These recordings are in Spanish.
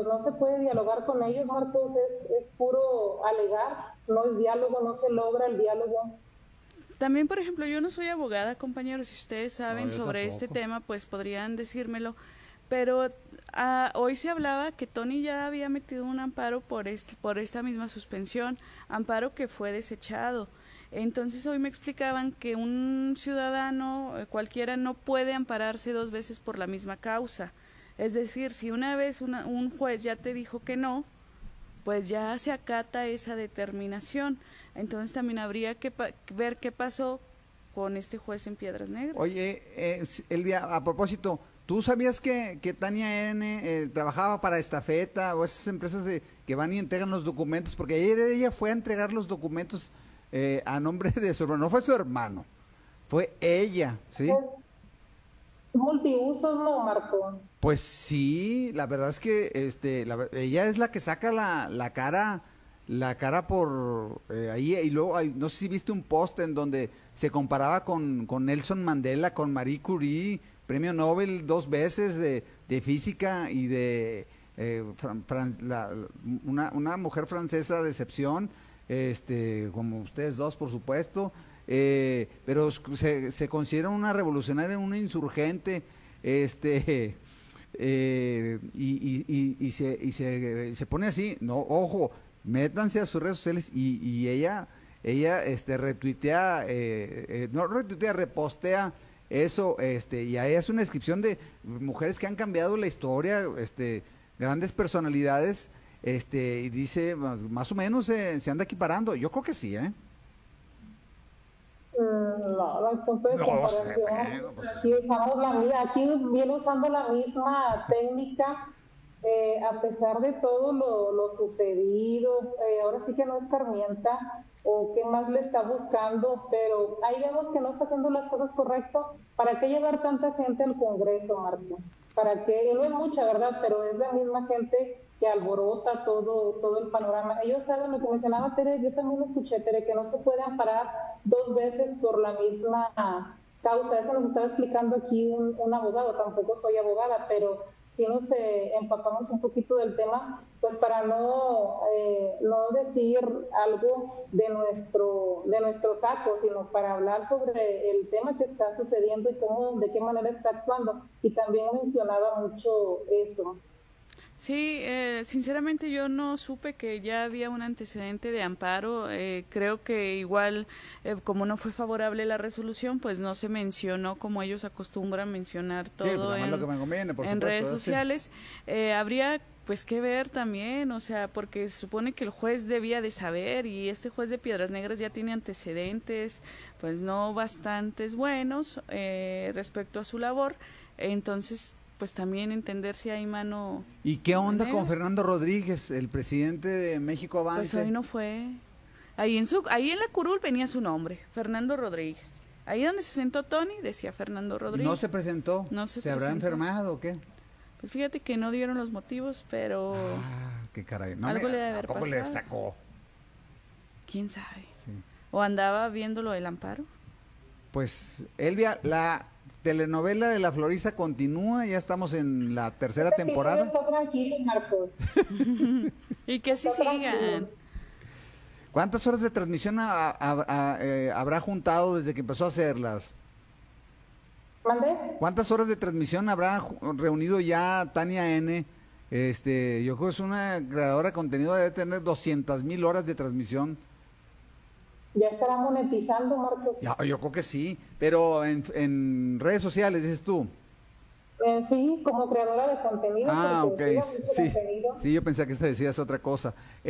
pues no se puede dialogar con ellos, Marcos, es puro alegar, no es diálogo, no se logra el diálogo. También, por ejemplo, yo no soy abogada, compañeros, si ustedes No, saben yo sobre este tampoco. tema, pues podrían decírmelo, pero hoy se hablaba que Tony ya había metido un amparo por esta misma suspensión, amparo que fue desechado. Entonces hoy me explicaban que un ciudadano cualquiera no puede ampararse dos veces por la misma causa. Es decir, si una vez un juez ya te dijo que no, pues ya se acata esa determinación. Entonces también habría que ver qué pasó con este juez en Piedras Negras. Oye, Elvia, a propósito, ¿tú sabías que Tania N trabajaba para Estafeta o esas empresas que van y entregan los documentos? Porque ayer ella fue a entregar los documentos a nombre de su hermano, no fue su hermano, fue ella, ¿sí? Multiusos, no, Marco. Pues sí, la verdad es que ella es la que saca la cara por ahí, y luego no sé si viste un post en donde se comparaba con Nelson Mandela, con Marie Curie, premio Nobel 2 veces de física y de una mujer francesa de excepción, como ustedes dos, por supuesto, pero se considera una revolucionaria, una insurgente, se pone así, no, ojo, métanse a sus redes sociales y ella retuitea, no retuitea, repostea eso, y ahí es una descripción de mujeres que han cambiado la historia, grandes personalidades, y dice, más o menos se anda equiparando, yo creo que sí, ¿eh? No, no hay punto de No sé, comparación. bueno, pues Aquí usamos aquí viene usando la misma técnica, a pesar de todo lo sucedido, ahora sí que no escarmienta o qué más le está buscando, pero ahí vemos que no está haciendo las cosas correcto. ¿Para qué llevar tanta gente al Congreso, Marco? ¿Para qué? Y no es mucha, ¿verdad? Pero es la misma gente que alborota todo el panorama. Ellos saben lo que mencionaba Tere, yo también lo escuché, Tere, que no se puede amparar dos veces por la misma causa. Eso nos estaba explicando aquí un abogado, tampoco soy abogada, pero si nos empapamos un poquito del tema, pues para no decir algo de nuestro saco, sino para hablar sobre el tema que está sucediendo y cómo, de qué manera está actuando. Y también mencionaba mucho eso. Sí, sinceramente yo no supe que ya había un antecedente de amparo. Creo que igual, como no fue favorable la resolución, pues no se mencionó como ellos acostumbran mencionar sí, pues todo nada más lo que me conviene, por en supuesto, redes sí. sociales. Habría pues que ver también, o sea, porque se supone que el juez debía de saber y este juez de Piedras Negras ya tiene antecedentes, pues no bastantes buenos respecto a su labor. Entonces pues también entender si hay mano ¿Y qué onda negra. con Fernando Rodríguez, el presidente de México Pues Avance? hoy no fue. Ahí en la curul venía su nombre, Fernando Rodríguez. Ahí donde se sentó Tony decía Fernando ¿Y no Rodríguez. se presentó? No se ¿Se habrá presentó. enfermado o qué? Pues fíjate que no dieron los motivos, pero Qué caray. No algo le debe ¿a haber poco le pasado. sacó? ¿Quién sabe? Sí. ¿O andaba viéndolo del amparo? Pues, Elvia, la telenovela de La Florista continúa, ya estamos en la tercera Este episodio temporada. está tranquilo, Marcos. Y que así Está sigan. tranquilo. ¿Cuántas horas de transmisión habrá juntado desde que empezó a hacerlas? ¿Mande? ¿Cuántas horas de transmisión habrá reunido ya Tania N? Yo creo que es una creadora de contenido, debe tener 200,000 horas de transmisión. Ya estará monetizando, Marcos. Ya, yo creo que sí, pero en redes sociales, dices tú. Sí, como creadora de contenido, Ah, ok, porque subo mucho sí, contenido. sí, yo pensé que decías otra cosa.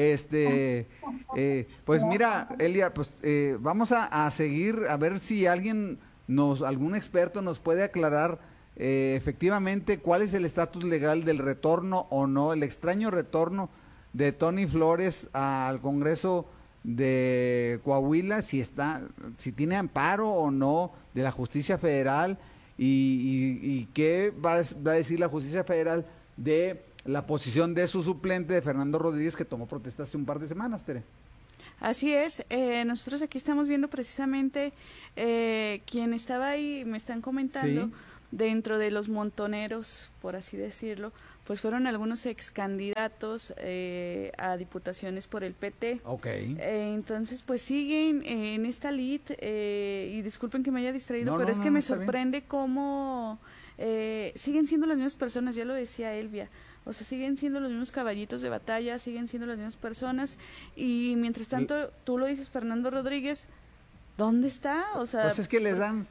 Pues No. mira, Elia, pues vamos a seguir, a ver si algún experto nos puede aclarar efectivamente cuál es el estatus legal del retorno o no, el extraño retorno de Tony Flores al Congreso de Coahuila, si tiene amparo o no de la justicia federal y qué va a decir la justicia federal de la posición de su suplente de Fernando Rodríguez que tomó protesta hace un par de semanas, Tere. Así es, nosotros aquí estamos viendo precisamente quien estaba ahí, me están comentando, Sí. dentro de los montoneros, por así decirlo, pues fueron algunos ex candidatos a diputaciones por el PT. Okay. Entonces, pues siguen en esta lid, y disculpen que me haya distraído, pero es que me sorprende cómo siguen siendo las mismas personas, ya lo decía Elvia. O sea, siguen siendo los mismos caballitos de batalla, siguen siendo las mismas personas, y mientras tanto, tú lo dices, Fernando Rodríguez, ¿dónde está? O sea, pues es que les dan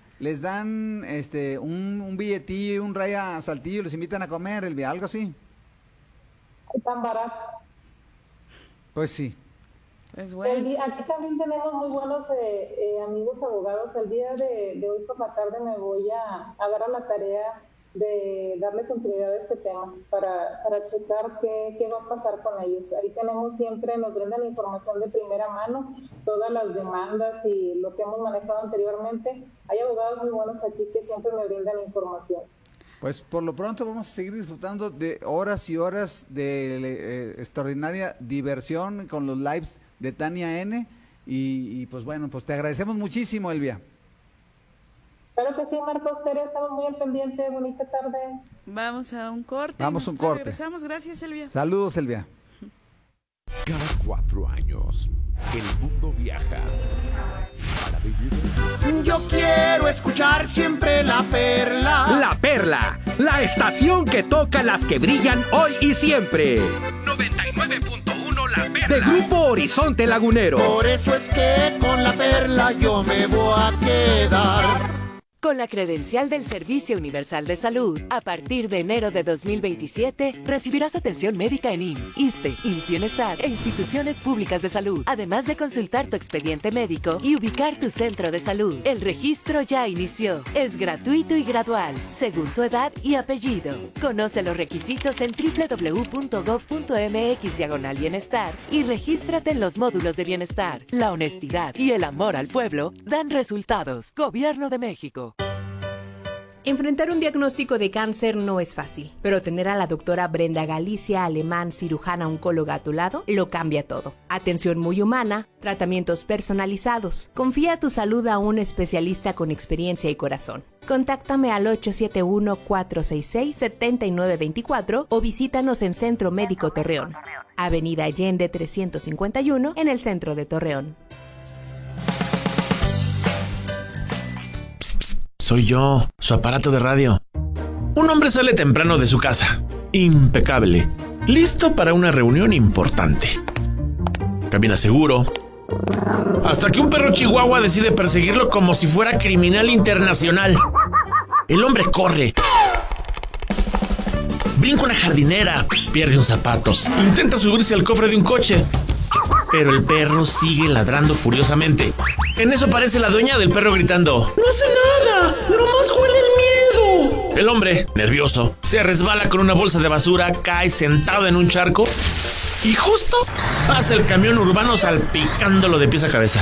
un billetillo y un raya saltillo y les invitan a comer, algo así. Tan barato. Pues sí. Pues bueno. Aquí también tenemos muy buenos amigos abogados. El día de hoy por la tarde me voy a dar a la tarea de darle continuidad a este tema para checar qué va a pasar con ellos. Ahí tenemos siempre, nos brindan información de primera mano, todas las demandas y lo que hemos manejado anteriormente. Hay abogados muy buenos aquí que siempre me brindan información. Pues por lo pronto vamos a seguir disfrutando de horas y horas de extraordinaria diversión con los lives de Tania N. Y pues bueno, pues te agradecemos muchísimo, Elvia. Claro que sí, Marcos, Tere, estamos muy al pendiente. Bonita tarde. Vamos a un corte. Vamos a un corte. Regresamos. Gracias, Elvia. Saludos, Elvia. Cada 4 años, el mundo viaja para vivir. Yo quiero escuchar siempre La Perla. La Perla, la estación que toca las que brillan hoy y siempre. 99.1 La Perla. De Grupo Horizonte Lagunero. Por eso es que con La Perla yo me voy a quedar. Con la credencial del Servicio Universal de Salud, a partir de enero de 2027, recibirás atención médica en IMSS, ISSSTE, IMSS Bienestar e instituciones públicas de salud, además de consultar tu expediente médico y ubicar tu centro de salud. El registro ya inició. Es gratuito y gradual, según tu edad y apellido. Conoce los requisitos en www.gov.mx/bienestar y regístrate en los módulos de bienestar. La honestidad y el amor al pueblo dan resultados. Gobierno de México. Enfrentar un diagnóstico de cáncer no es fácil, pero tener a la doctora Brenda Galicia Alemán, cirujana oncóloga a tu lado, lo cambia todo. Atención muy humana, tratamientos personalizados. Confía tu salud a un especialista con experiencia y corazón. Contáctame al 871-466-7924 o visítanos en Centro Médico Torreón, Avenida Allende 351, en el centro de Torreón. Soy yo, su aparato de radio. Un hombre sale temprano de su casa, impecable, listo para una reunión importante. Camina seguro, hasta que un perro chihuahua decide perseguirlo como si fuera criminal internacional. El hombre corre, brinca una jardinera, pierde un zapato, intenta subirse al cofre de un coche, pero el perro sigue ladrando furiosamente. En eso aparece la dueña del perro gritando: ¡No hace nada! ¡Nomás huele el miedo! El hombre, nervioso, se resbala con una bolsa de basura, cae sentado en un charco y justo pasa el camión urbano salpicándolo de pies a cabeza.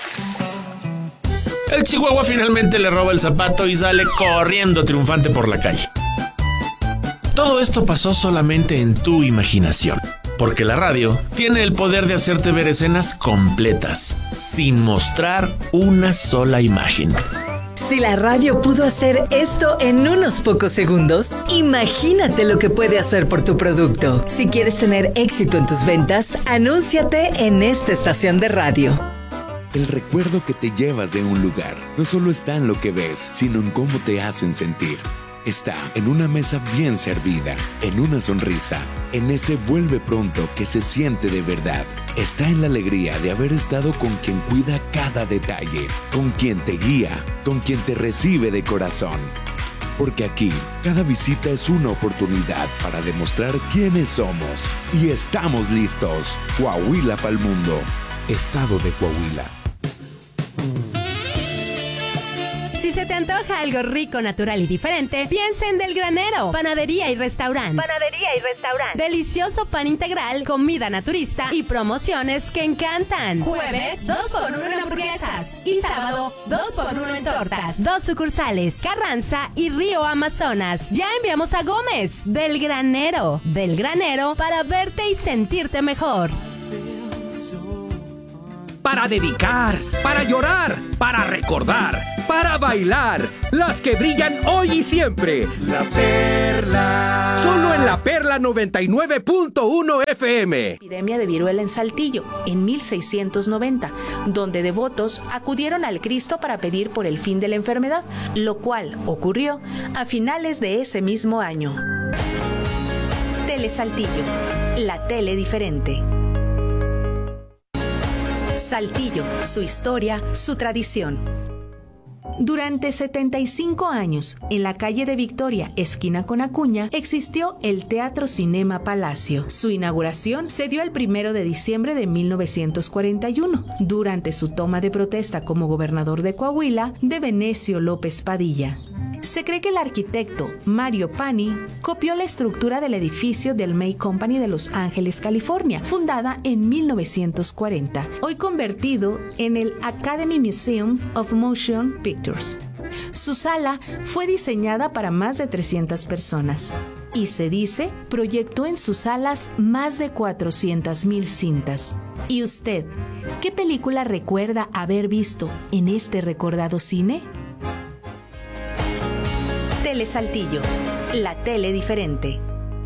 El chihuahua finalmente le roba el zapato y sale corriendo triunfante por la calle. Todo esto pasó solamente en tu imaginación. Porque la radio tiene el poder de hacerte ver escenas completas, sin mostrar una sola imagen. Si la radio pudo hacer esto en unos pocos segundos, imagínate lo que puede hacer por tu producto. Si quieres tener éxito en tus ventas, anúnciate en esta estación de radio. El recuerdo que te llevas de un lugar no solo está en lo que ves, sino en cómo te hacen sentir. Está en una mesa bien servida, en una sonrisa, en ese vuelve pronto que se siente de verdad. Está en la alegría de haber estado con quien cuida cada detalle, con quien te guía, con quien te recibe de corazón. Porque aquí, cada visita es una oportunidad para demostrar quiénes somos. Y estamos listos. Coahuila pa'l mundo. Estado de Coahuila. Si se te antoja algo rico, natural y diferente, piensa en Del Granero, Panadería y Restaurante. Delicioso pan integral, comida naturista y promociones que encantan. Jueves, 2x1 en hamburguesas. Y sábado, 2x1 en tortas. 2 sucursales, Carranza y Río Amazonas. Ya enviamos a Gómez. Del Granero para verte y sentirte mejor. Para dedicar, para llorar, para recordar. para bailar, las que brillan hoy y siempre. La Perla. Solo en La Perla 99.1 FM. Epidemia de viruela en Saltillo, en 1690, donde devotos acudieron al Cristo para pedir por el fin de la enfermedad, lo cual ocurrió a finales de ese mismo año. Tele Saltillo, la tele diferente. Saltillo, su historia, su tradición. Durante 75 años, en la calle de Victoria, esquina con Acuña, existió el Teatro Cinema Palacio. Su inauguración se dio el 1 de diciembre de 1941, durante su toma de protesta como gobernador de Coahuila de Venecio López Padilla. Se cree que el arquitecto Mario Pani copió la estructura del edificio del May Company de Los Ángeles, California, fundada en 1940, hoy convertido en el Academy Museum of Motion Pictures. Su sala fue diseñada para más de 300 personas y se dice proyectó en sus salas más de 400,000 cintas. ¿Y usted, qué película recuerda haber visto en este recordado cine? Tele Saltillo, la tele diferente.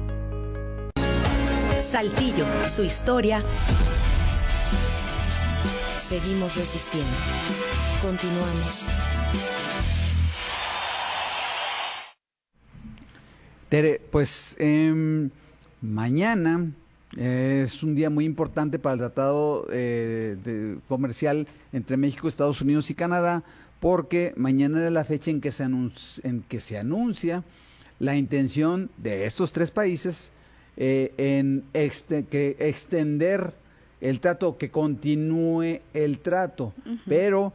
Saltillo, su historia. Seguimos resistiendo. Continuamos. Tere, pues mañana es un día muy importante para el tratado comercial entre México, Estados Unidos y Canadá, porque mañana era la fecha en que se anuncia la intención de estos tres países en extender el trato, que continúe el trato, pero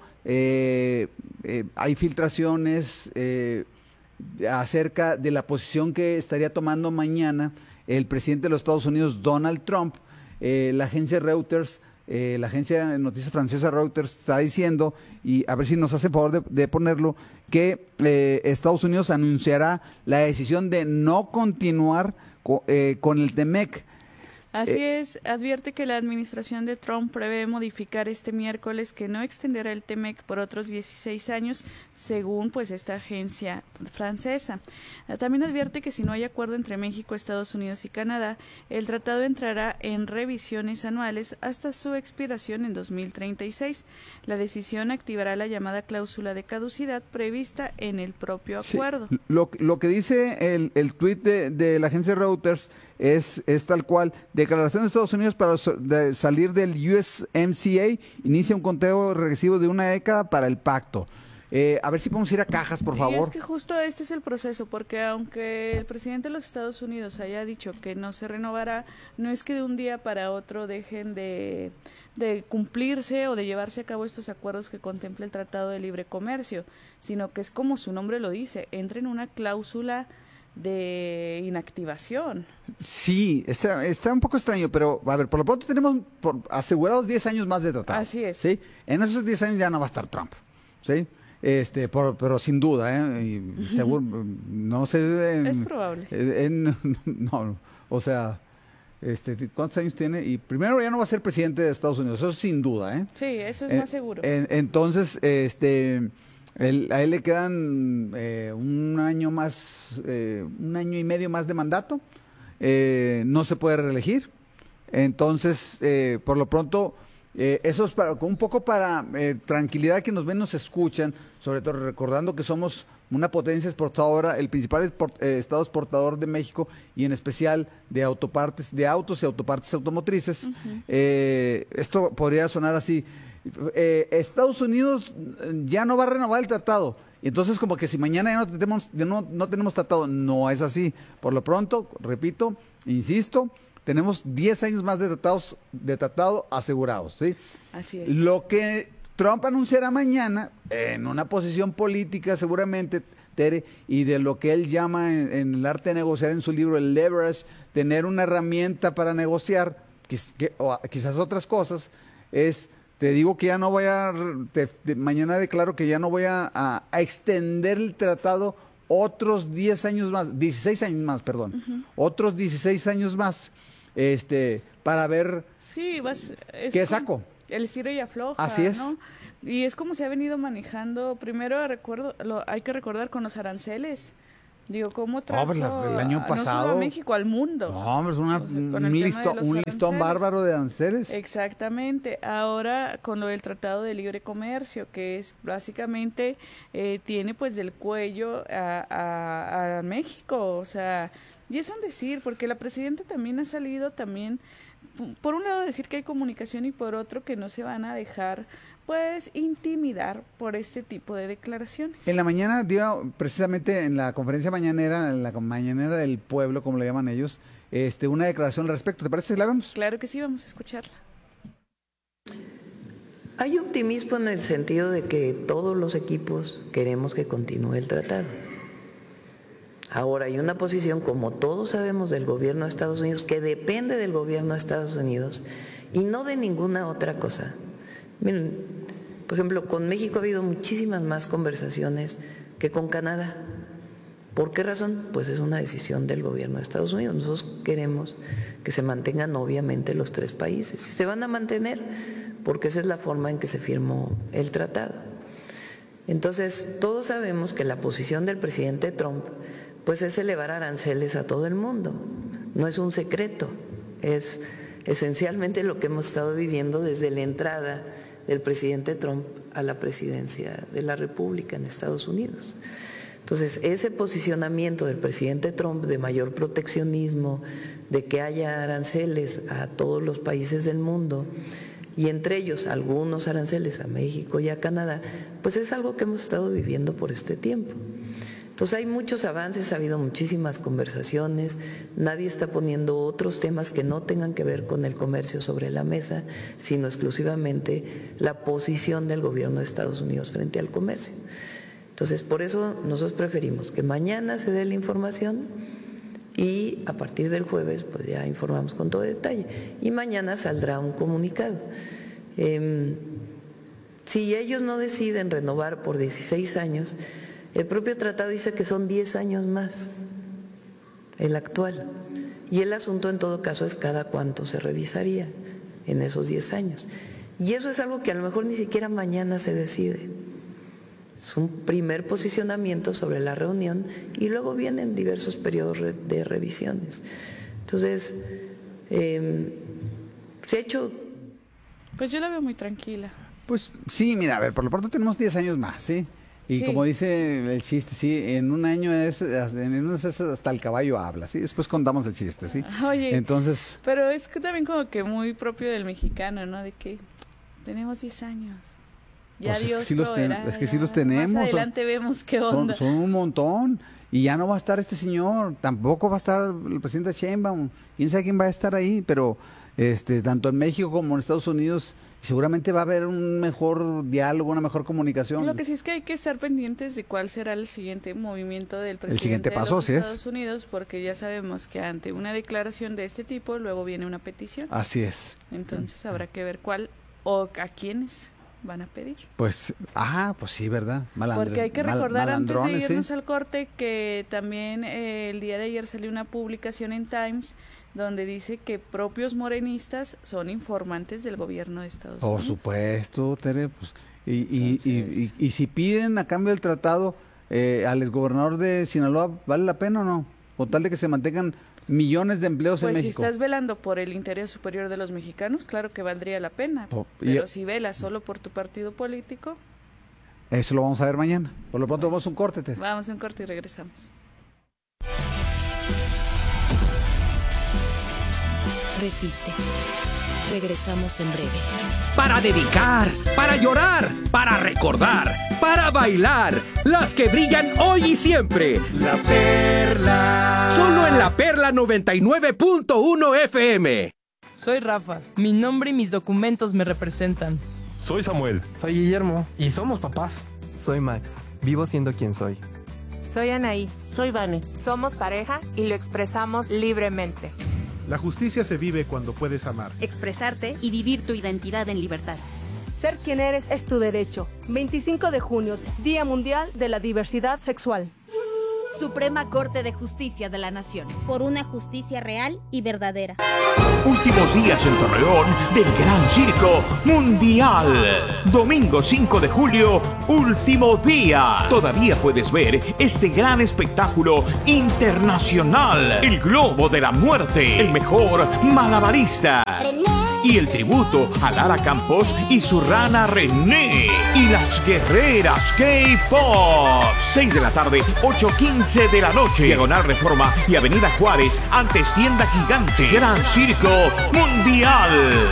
hay filtraciones acerca de la posición que estaría tomando mañana el presidente de los Estados Unidos, Donald Trump. La agencia Reuters, la agencia de noticias francesa Reuters está diciendo, y a ver si nos hace favor de ponerlo, que Estados Unidos anunciará la decisión de no continuar con el TEMEC. Así es, advierte que la administración de Trump prevé modificar este miércoles que no extenderá el TEMEC por otros 16 años, según pues esta agencia francesa. También advierte que si no hay acuerdo entre México, Estados Unidos y Canadá, el tratado entrará en revisiones anuales hasta su expiración en 2036. La decisión activará la llamada cláusula de caducidad prevista en el propio acuerdo. Sí, lo que dice el tuit de la agencia Reuters es tal cual: declaración de Estados Unidos para salir del USMCA, inicia un conteo regresivo de una década para el pacto. A ver si podemos ir a cajas, por favor. Y es que justo este es el proceso, porque aunque el presidente de los Estados Unidos haya dicho que no se renovará, no es que de un día para otro dejen de cumplirse o de llevarse a cabo estos acuerdos que contempla el Tratado de Libre Comercio, sino que es como su nombre lo dice, entra en una cláusula de inactivación. Sí, está un poco extraño, pero a ver, por lo pronto tenemos asegurados 10 años más de tratado. Así es. ¿Sí? En esos 10 años ya no va a estar Trump, ¿sí? Pero sin duda, y seguro, no sé. Es probable. No, o sea, ¿cuántos años tiene? Y primero ya no va a ser presidente de Estados Unidos, eso sin duda, Sí, eso es más seguro. Entonces, a él le quedan un año más, un año y medio más de mandato, no se puede reelegir, entonces por lo pronto eso es un poco para tranquilidad que nos ven, nos escuchan, sobre todo recordando que somos una potencia exportadora, el principal estado exportador de México y en especial de autopartes, de autos y autopartes automotrices. Esto podría sonar así: Estados Unidos ya no va a renovar el tratado. Y entonces como que si mañana ya no tenemos tratado, no es así. Por lo pronto, repito, insisto, tenemos 10 años más de tratado asegurados, ¿sí? Así es. Lo que Trump anunciará mañana, en una posición política seguramente, Tere, y de lo que él llama en el arte de negociar en su libro, el leverage, tener una herramienta para negociar, o quizás otras cosas, es: te digo que ya no voy mañana declaro que ya no voy a extender el tratado otros 10 años más, 16 años más, perdón, otros 16 años más, para ver sí, qué saco. El estilo y afloja, Así es. ¿no? Y es como se ha venido manejando. Primero hay que recordar con los aranceles. Digo, ¿cómo trajo el año pasado, no solo a México, al mundo? No, hombre, es un listón bárbaro de aranceles. Exactamente. Ahora con lo del Tratado de Libre Comercio, que es básicamente tiene pues del cuello a México, o sea, y es un decir, porque la presidenta también ha salido por un lado decir que hay comunicación y por otro que no se van a dejar pues intimidar por este tipo de declaraciones. En la mañana dio, precisamente en la conferencia mañanera, en la mañanera del pueblo, como le llaman ellos, una declaración al respecto. ¿Te parece si la vemos? Claro que sí, vamos a escucharla. Hay optimismo en el sentido de que todos los equipos queremos que continúe el tratado. Ahora, hay una posición, como todos sabemos, del gobierno de Estados Unidos, que depende del gobierno de Estados Unidos y no de ninguna otra cosa. Miren, por ejemplo, con México ha habido muchísimas más conversaciones que con Canadá. ¿Por qué razón? Pues es una decisión del gobierno de Estados Unidos. Nosotros queremos que se mantengan obviamente los tres países. Y se van a mantener porque esa es la forma en que se firmó el tratado. Entonces, todos sabemos que la posición del presidente Trump pues es elevar aranceles a todo el mundo. No es un secreto, es esencialmente lo que hemos estado viviendo desde la entrada del presidente Trump a la presidencia de la República en Estados Unidos. Entonces, ese posicionamiento del presidente Trump de mayor proteccionismo, de que haya aranceles a todos los países del mundo, y entre ellos algunos aranceles a México y a Canadá, pues es algo que hemos estado viviendo por este tiempo. Entonces hay muchos avances, ha habido muchísimas conversaciones, nadie está poniendo otros temas que no tengan que ver con el comercio sobre la mesa, sino exclusivamente la posición del gobierno de Estados Unidos frente al comercio. Entonces, por eso nosotros preferimos que mañana se dé la información y a partir del jueves pues ya informamos con todo detalle. Y mañana saldrá un comunicado. Si ellos no deciden renovar por 16 años, el propio tratado dice que son 10 años más, el actual. Y el asunto en todo caso es cada cuánto se revisaría en esos 10 años. Y eso es algo que a lo mejor ni siquiera mañana se decide. Es un primer posicionamiento sobre la reunión y luego vienen diversos periodos de revisiones. Entonces, se ha hecho... Pues yo la veo muy tranquila. Pues sí, mira, a ver, por lo pronto tenemos 10 años más, ¿sí? Y sí, como dice el chiste, sí, en un año hasta el caballo habla, ¿sí? Después contamos el chiste, ¿sí? Oye, entonces... Pero es que también como que muy propio del mexicano, ¿no? De que tenemos 10 años. Ya pues Dios es que sí los tenemos. Más adelante vemos qué onda. Son un montón. Y ya no va a estar este señor, tampoco va a estar el presidente Sheinbaum. Quién sabe quién va a estar ahí, pero tanto en México como en Estados Unidos seguramente va a haber un mejor diálogo, una mejor comunicación. Lo que sí es que hay que estar pendientes de cuál será el siguiente movimiento del presidente el siguiente paso, de los Estados Unidos, porque ya sabemos que ante una declaración de este tipo, luego viene una petición. Así es. Entonces habrá que ver cuál o a quiénes van a pedir. Pues sí, ¿verdad? Porque hay que recordar antes de irnos al corte que también el día de ayer salió una publicación en Times donde dice que propios morenistas son informantes del gobierno de Estados Unidos. Por supuesto, Tere, pues, y si piden a cambio del tratado al exgobernador de Sinaloa, ¿vale la pena o no? Con tal de que se mantengan millones de empleos en México. Pues si estás velando por el interés superior de los mexicanos, claro que valdría la pena. Pero si velas solo por tu partido político... Eso lo vamos a ver mañana. Por lo pronto vamos a un corte, Tere. Vamos a un corte y regresamos. Resiste. Regresamos en breve. Para dedicar, para llorar, para recordar, para bailar, las que brillan hoy y siempre. La Perla. Solo en La Perla 99.1 FM. Soy Rafa. Mi nombre y mis documentos me representan. Soy Samuel. Soy Guillermo. Y somos papás. Soy Max. Vivo siendo quien soy. Soy Anaí. Soy Vane. Somos pareja y lo expresamos libremente. La justicia se vive cuando puedes amar, expresarte y vivir tu identidad en libertad. Ser quien eres es tu derecho. 25 de junio, Día Mundial de la Diversidad Sexual. Suprema Corte de Justicia de la Nación. Por una justicia real y verdadera. Últimos días en Torreón del Gran Circo Mundial. Domingo 5 de julio, último día. Todavía puedes ver este gran espectáculo internacional. El Globo de la Muerte, el mejor malabarista. Y el tributo a Lara Campos y su rana René. Y las guerreras K-Pop. 6 de la tarde, 8:15 de la noche. Diagonal Reforma y Avenida Juárez, antes Tienda Gigante. Gran Circo Mundial.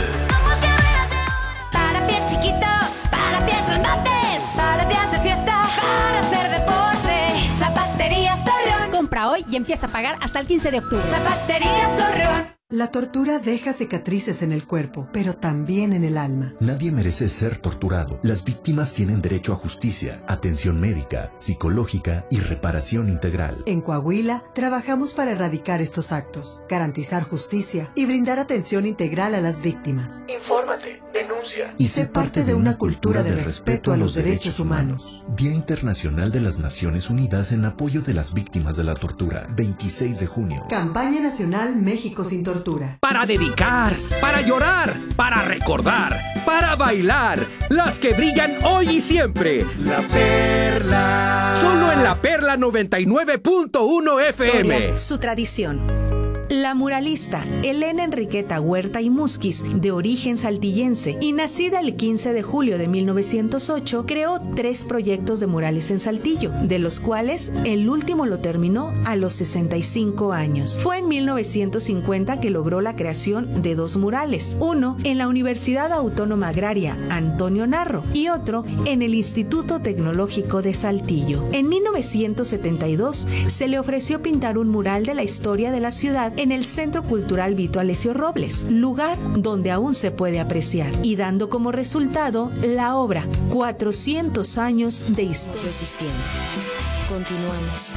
Para pies chiquitos, para pies grandotes, para días de fiesta, para hacer deporte. Zapaterías Torreón. Compra hoy y empieza a pagar hasta el 15 de octubre. Zapaterías Torreón. La tortura deja cicatrices en el cuerpo, pero también en el alma. Nadie merece ser torturado. Las víctimas tienen derecho a justicia, atención médica, psicológica y reparación integral. En Coahuila, trabajamos para erradicar estos actos, garantizar justicia y brindar atención integral a las víctimas. Infórmate, denuncia y sé parte de una cultura de respeto a los derechos humanos. Día Internacional de las Naciones Unidas en apoyo de las víctimas de la tortura, 26 de junio. Campaña Nacional México sin Tortura. Para dedicar, para llorar, para recordar, para bailar, las que brillan hoy y siempre. La Perla. Solo en La Perla 99.1 FM. Historia, su tradición. La muralista Elena Enriqueta Huerta y Musquiz, de origen saltillense y nacida el 15 de julio de 1908, creó 3 proyectos de murales en Saltillo, de los cuales el último lo terminó a los 65 años. Fue en 1950 que logró la creación de 2 murales, uno en la Universidad Autónoma Agraria Antonio Narro y otro en el Instituto Tecnológico de Saltillo. En 1972 se le ofreció pintar un mural de la historia de la ciudad en el Centro Cultural Vito Alessio Robles, lugar donde aún se puede apreciar, y dando como resultado la obra 400 años de historia. Resistiendo. Continuamos.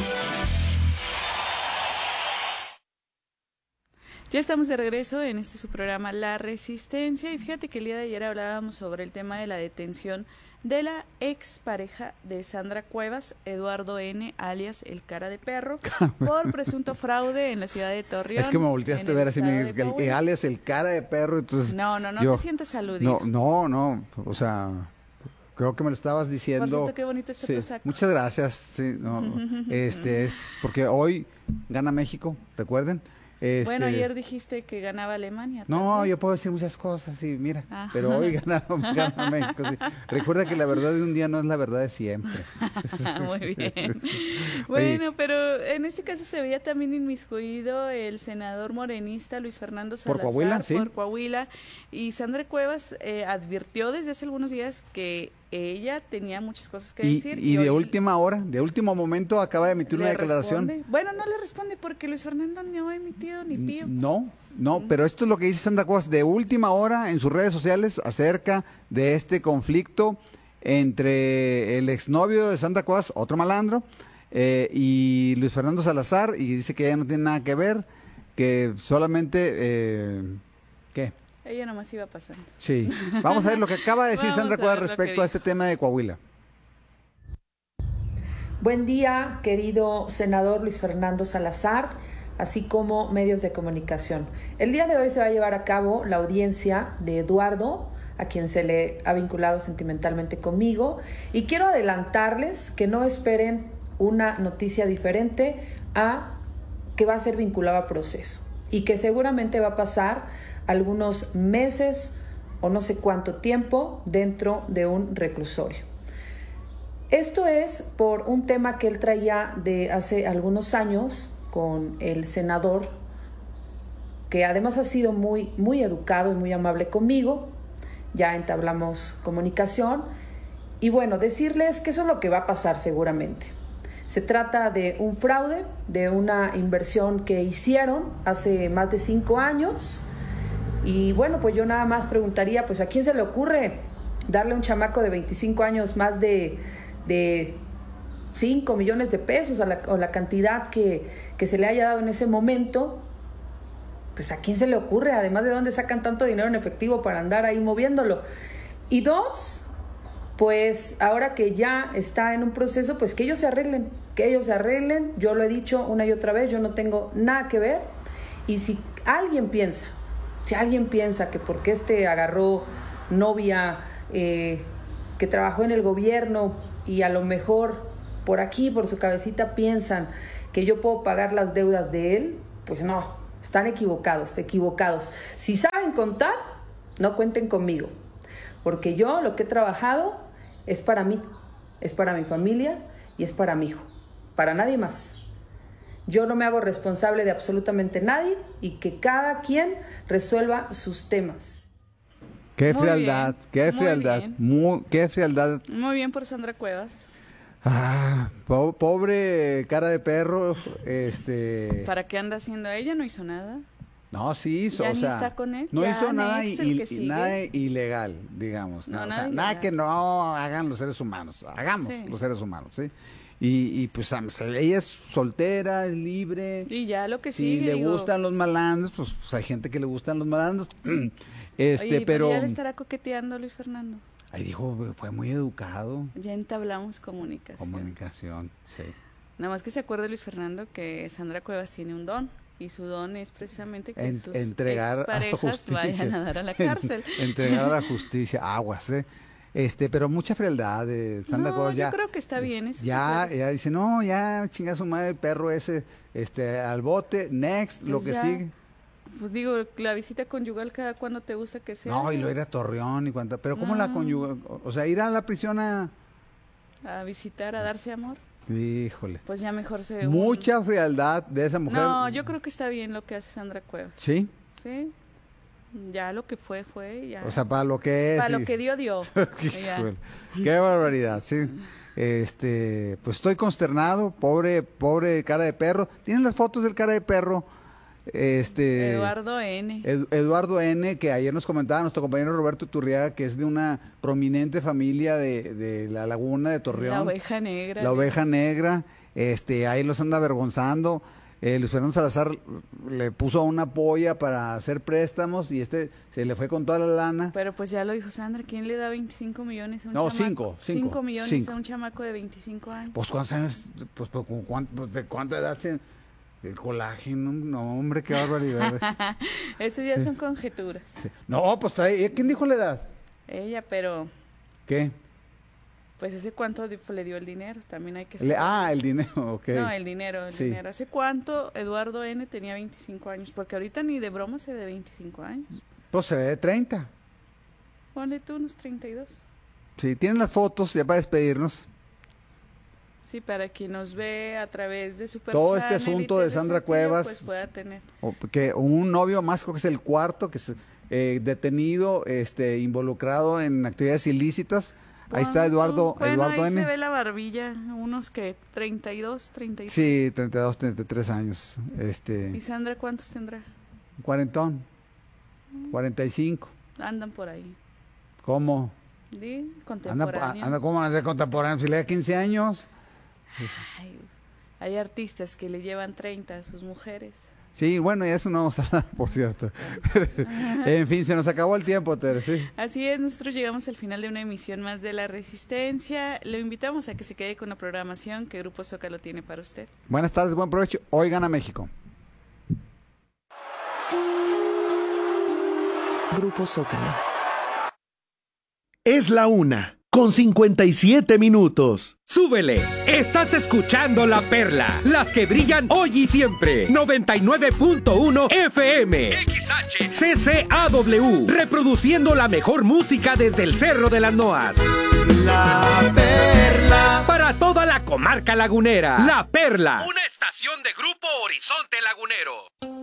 Ya estamos de regreso en su programa La Resistencia, y fíjate que el día de ayer hablábamos sobre el tema de la detención de la expareja de Sandra Cuevas, Eduardo N., alias El Cara de Perro, por presunto fraude en la ciudad de Torreón. Es que me volteaste a ver así, me dijiste que alias El Cara de Perro, entonces... No te sientes aludido. No, o sea... Creo que me lo estabas diciendo. Por cierto, qué bonito está tu saco. Muchas gracias. Sí, es porque hoy gana México, recuerden. Bueno, ayer dijiste que ganaba Alemania. No, ¿también? yo puedo decir muchas cosas, sí, mira, pero hoy gana México. Sí. Recuerda que la verdad de un día no es la verdad de siempre. Muy bien. Bueno, pero en este caso se veía también inmiscuido el senador morenista Luis Fernando Salazar. Por Coahuila, sí. Por Coahuila. Y Sandra Cuevas advirtió desde hace algunos días que ella tenía muchas cosas que decir. Y de última hora, de último momento, acaba de emitir una declaración. Bueno, no le responde porque Luis Fernando no ha emitido ni pío. No, pero esto es lo que dice Sandra Cuevas de última hora en sus redes sociales acerca de este conflicto entre el exnovio de Sandra Cuevas, otro malandro, y Luis Fernando Salazar, y dice que ella no tiene nada que ver, que solamente... ¿qué? Ella nomás iba pasando. Sí. Vamos a ver lo que acaba de decir Sandra Cuevas respecto a este tema de Coahuila. Buen día, querido senador Luis Fernando Salazar, así como medios de comunicación. El día de hoy se va a llevar a cabo la audiencia de Eduardo, a quien se le ha vinculado sentimentalmente conmigo, y quiero adelantarles que no esperen una noticia diferente a que va a ser vinculado a proceso y que seguramente va a pasar algunos meses o no sé cuánto tiempo dentro de un reclusorio. Esto es por un tema que él traía de hace algunos años con el senador, que además ha sido muy, muy educado y muy amable conmigo. Ya entablamos comunicación y bueno, decirles que eso es lo que va a pasar seguramente. Se trata de un fraude, de una inversión que hicieron hace más de 5 años. Y bueno, pues yo nada más preguntaría, pues ¿a quién se le ocurre darle a un chamaco de 25 años más de 5 millones de pesos o la cantidad que se le haya dado en ese momento? Pues ¿a quién se le ocurre? Además, ¿de dónde sacan tanto dinero en efectivo para andar ahí moviéndolo? Y 2, pues ahora que ya está en un proceso, pues que ellos se arreglen, Que ellos se arreglen, yo lo he dicho una y otra vez, yo no tengo nada que ver. Y si alguien piensa que porque agarró novia que trabajó en el gobierno y a lo mejor por aquí, por su cabecita piensan que yo puedo pagar las deudas de él, pues no, están equivocados. Si saben contar, no cuenten conmigo, porque yo lo que he trabajado es para mí, es para mi familia y es para mi hijo, para nadie más. Yo no me hago responsable de absolutamente nadie y que cada quien resuelva sus temas. Qué Muy frialdad, bien, qué muy frialdad, bien. qué frialdad. Muy bien por Sandra Cuevas. Pobre cara de perro, ¿Para qué anda haciendo? Ella no hizo nada. No, sí hizo, Ya o ni sea, está con él. no Ya hizo nada, next, el que sigue. nada ilegal, digamos. No, o nada sea, ilegal. nada que no hagan los seres humanos, hagamos Sí. los seres humanos, ¿sí? Y pues ella es soltera, es libre. Y ya lo que Si sigue. le digo, gustan los malandros, pues hay gente que le gustan los malandros. oye, pero ya le estará coqueteando Luis Fernando. ahí dijo, fue muy educado. Ya entablamos comunicación. Comunicación, sí. Nada más que se acuerde Luis Fernando que Sandra Cuevas tiene un don. Y su don es precisamente que sus Entregar a exparejas justicia. vayan a dar a la cárcel. Entregar a la justicia, aguas, pero mucha frialdad de Sandra Cuevas. Yo creo que está bien eso. Ya dice, no, ya chinga su madre el perro ese, al bote, next, Pues lo que ya. sigue. Pues digo, la visita conyugal cada cuando te gusta que sea. No, y lo ir a Torreón y cuánta, pero ¿cómo la No. conyugal? O sea, ir a la prisión a visitar, a darse amor. Híjole. Pues ya mejor se... Mucha frialdad de esa mujer. No, yo creo que está bien lo que hace Sandra Cuevas. ¿Sí? Sí. Ya lo que fue, ya. O sea, para lo que es. Para lo que dio. Ya. Híjole, qué barbaridad, sí. Pues estoy consternado, pobre cara de perro. ¿Tienen las fotos del cara de perro? Eduardo N. Eduardo N, que ayer nos comentaba nuestro compañero Roberto Turriaga, que es de una prominente familia de la Laguna de Torreón. La oveja negra. La oveja negra, ahí los anda avergonzando. Luis Fernando Salazar le puso una polla para hacer préstamos y se le fue con toda la lana. Pero pues ya lo dijo Sandra, ¿quién le da 25 millones a un No, chamaco? 5 millones 5. a un chamaco de 25 años. Pues ¿cuántos años? ¿De cuánta edad el colágeno? No, hombre, qué barbaridad. Eso ya son conjeturas. Sí. No, pues ¿quién dijo la edad? Ella, pero... ¿Qué? Pues ¿hace cuánto le dio el dinero? También hay que saber. El dinero, ok. No, el dinero. ¿Hace cuánto Eduardo N tenía 25 años? Porque ahorita ni de broma se ve de 25 años. Pues se ve de 30. Ponle tú unos 32. Sí, tienen las fotos ya para despedirnos. Sí, para quien nos ve a través de Super Todo Channel este asunto de Sandra Cuevas, pues pueda tener. Que un novio más, creo que es el cuarto, que es detenido, involucrado en actividades ilícitas. Ahí está Eduardo ahí N. se ve la barbilla, unos que 32, 33. Sí, 32, 33 años. ¿Y Sandra cuántos tendrá? Cuarentón, 45. Andan por ahí. ¿Cómo? ¿Sí? Contemporáneos. Anda ¿cómo van a ser contemporáneos? Si le da 15 años. Ay, hay artistas que le llevan 30 a sus mujeres. Sí, bueno, y eso no vamos a hablar, por cierto. En fin, se nos acabó el tiempo, Tere, sí. Así es, nosotros llegamos al final de una emisión más de La Resistencia. Lo invitamos a que se quede con la programación que Grupo Zócalo tiene para usted. Buenas tardes, buen provecho. Hoy gana México. Grupo Zócalo. Es la 1:57. ¡Súbele! Estás escuchando La Perla, las que brillan hoy y siempre. 99.1 FM. XH. CCAW. Reproduciendo la mejor música desde el Cerro de las Noas. La Perla. Para toda la comarca lagunera. La Perla. Una estación de Grupo Horizonte Lagunero.